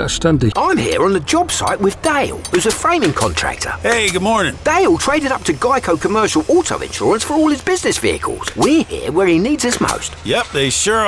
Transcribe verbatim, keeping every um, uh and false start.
Da stand ich. I'm here on the job site with Dale, who's a framing contractor. Hey, good morning. Dale traded up to Geico Commercial Auto Insurance for all his business vehicles. We're here where he needs us most. Yep, they sure